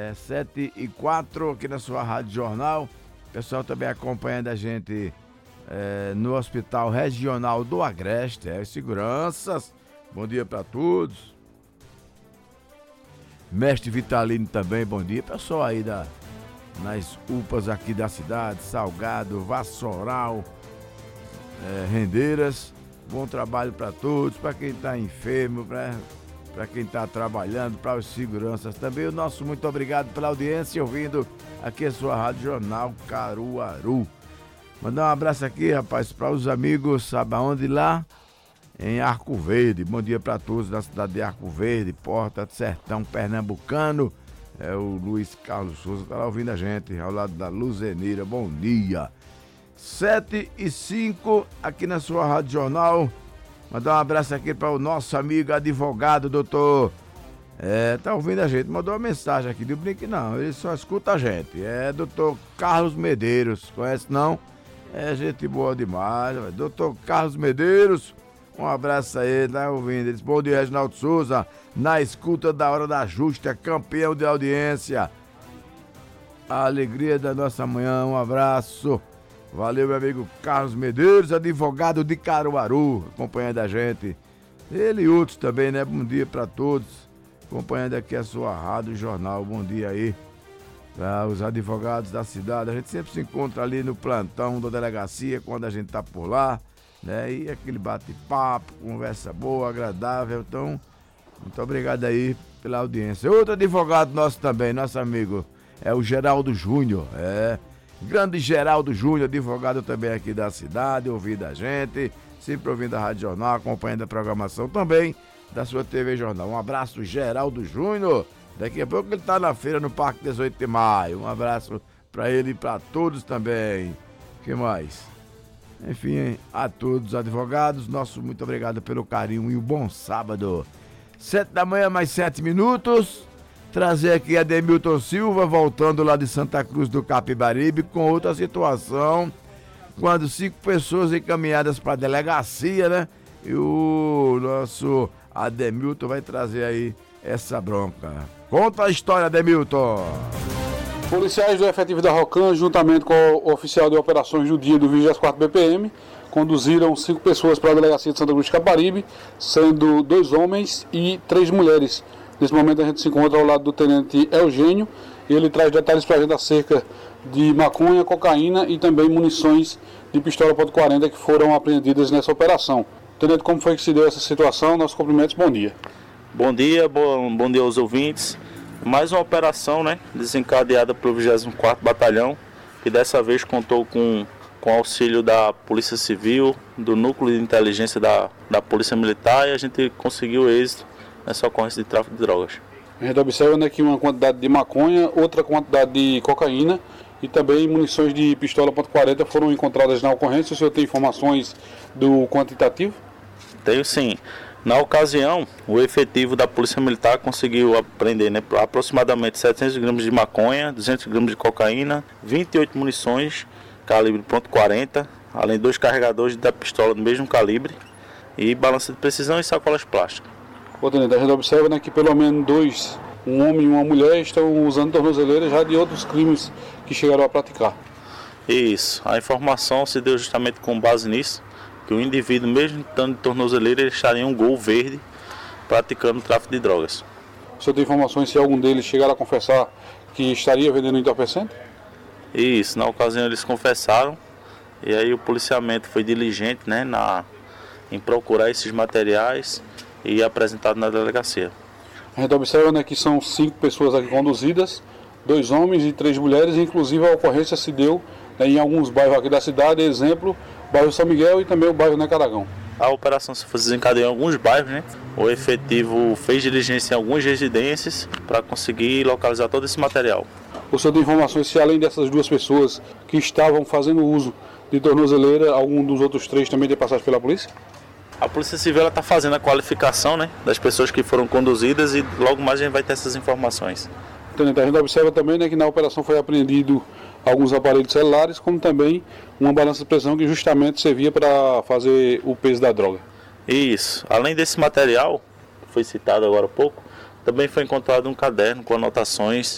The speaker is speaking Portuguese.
7h04 aqui na sua Rádio Jornal. O pessoal também acompanhando a gente no Hospital Regional do Agreste. Seguranças, bom dia para todos. Mestre Vitalino também, bom dia. Pessoal aí nas UPAs aqui da cidade, Salgado, Vassoural, Rendeiras. Bom trabalho para todos, para quem está enfermo, para quem está trabalhando, para os seguranças também. O nosso muito obrigado pela audiência, ouvindo aqui a sua Rádio Jornal Caruaru. Mandar um abraço aqui, rapaz, para os amigos, sabe aonde lá? Em Arco Verde. Bom dia para todos da cidade de Arco Verde, Porta do Sertão Pernambucano. O Luiz Carlos Souza está lá ouvindo a gente, ao lado da Luzenira. Bom dia. 7h05 aqui na sua Rádio Jornal. Mandar um abraço aqui para o nosso amigo advogado, doutor. Tá ouvindo a gente, mandou uma mensagem aqui, não brinque não, ele só escuta a gente. Doutor Carlos Medeiros, conhece não? Gente boa demais, doutor Carlos Medeiros, um abraço a ele, tá ouvindo? Ele disse, bom dia, Reginaldo Souza, na escuta da Hora da Justa, campeão de audiência. A alegria da nossa manhã, um abraço. Valeu, meu amigo Carlos Medeiros, advogado de Caruaru, acompanhando a gente. Ele e outros também, né? Bom dia para todos, acompanhando aqui a sua Rádio Jornal. Bom dia aí para os advogados da cidade. A gente sempre se encontra ali no plantão da delegacia, quando a gente tá por lá, né? E aquele bate-papo, conversa boa, agradável. Então, muito obrigado aí pela audiência. Outro advogado nosso também, nosso amigo, é o Geraldo Júnior, grande Geraldo Júnior, advogado também aqui da cidade, ouvindo a gente, sempre ouvindo a Rádio Jornal, acompanhando a programação também da sua TV Jornal. Um abraço, Geraldo Júnior. Daqui a pouco ele tá na feira no Parque 18 de Maio. Um abraço para ele e para todos também. O que mais? Enfim, a todos os advogados, nosso muito obrigado pelo carinho e um bom sábado. 7 da manhã, mais 7 minutos. Trazer aqui a Demilton Silva, voltando lá de Santa Cruz do Capibaribe, com outra situação, quando 5 pessoas encaminhadas para a delegacia, né? E o nosso Ademilton vai trazer aí essa bronca. Conta a história, Ademilton. Policiais do efetivo da ROCAN, juntamente com o oficial de operações do dia do 24º BPM, conduziram 5 pessoas para a delegacia de Santa Cruz do Capibaribe, sendo 2 homens e 3 mulheres. Nesse momento a gente se encontra ao lado do tenente Eugênio e ele traz detalhes para a gente acerca de maconha, cocaína e também munições de pistola .40 que foram apreendidas nessa operação. Tenente, como foi que se deu essa situação? Nossos cumprimentos, bom dia. Bom dia, bom dia aos ouvintes. Mais uma operação, né, desencadeada pelo 24º Batalhão, que dessa vez contou com auxílio da Polícia Civil, do Núcleo de Inteligência da Polícia Militar, e a gente conseguiu êxito nessa ocorrência de tráfico de drogas. A gente observa aqui uma quantidade de maconha, outra quantidade de cocaína e também munições de pistola .40 foram encontradas na ocorrência. O senhor tem informações do quantitativo? Tenho sim. Na ocasião, o efetivo da Polícia Militar conseguiu apreender, né, aproximadamente 700 gramas de maconha, 200 gramas de cocaína, 28 munições calibre .40, além de 2 carregadores da pistola do mesmo calibre e balança de precisão e sacolas plásticas. A gente observa que pelo menos 2, um homem e uma mulher, estão usando tornozeleiras já de outros crimes que chegaram a praticar. Isso, a informação se deu justamente com base nisso, que o indivíduo, mesmo estando de tornozeleira, ele estaria em um Gol verde praticando tráfico de drogas. O senhor tem informações se algum deles chegaram a confessar que estaria vendendo entorpecente? Isso, na ocasião eles confessaram, e aí o policiamento foi diligente, né, em procurar esses materiais e apresentado na delegacia. A gente observa que são 5 pessoas aqui conduzidas, 2 homens e 3 mulheres, e inclusive a ocorrência se deu em alguns bairros aqui da cidade, exemplo, bairro São Miguel e também o bairro Necaragão. A operação se desencadeou em alguns bairros, né? O efetivo fez diligência em algumas residências para conseguir localizar todo esse material. O senhor tem informações se além dessas 2 pessoas que estavam fazendo uso de tornozeleira, algum dos outros 3 também tem passagem pela polícia? A Polícia Civil está fazendo a qualificação, né, das pessoas que foram conduzidas e logo mais a gente vai ter essas informações. A gente observa também que na operação foi apreendido alguns aparelhos celulares, como também uma balança de pressão que justamente servia para fazer o peso da droga. Isso. Além desse material, que foi citado agora há pouco, também foi encontrado um caderno com anotações